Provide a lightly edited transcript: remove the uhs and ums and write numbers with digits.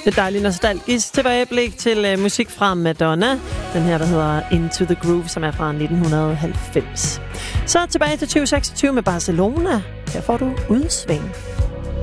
Det dejlige nostalgisk tilbageblik til musik fra Madonna. Den her, der hedder Into the Groove, som er fra 1990. Så tilbage til 2026 med Barcelona. Her får du udsving.